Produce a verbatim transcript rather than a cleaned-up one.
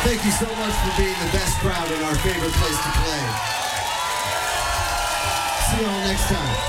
Thank you so much for being the best crowd in our favorite place to play. See you all next time.